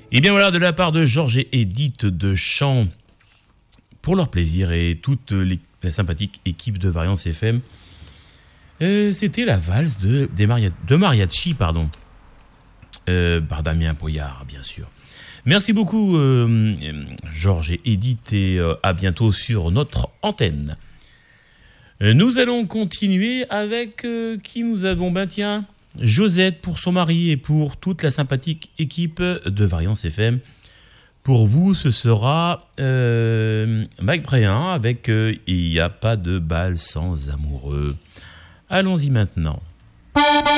Et bien voilà, de la part de Georges et Edith de Chant, pour leur plaisir et toute la sympathique équipe de Variance FM, c'était la valse de mariachi, par Damien Poyard, bien sûr. Merci beaucoup, Georges et Edith, et à bientôt sur notre antenne. Nous allons continuer avec qui nous avons, tiens, Josette pour son mari et pour toute la sympathique équipe de Variance FM. Pour vous, ce sera Mike Bréhin avec Il n'y a pas de bal sans amoureux. Allons-y maintenant.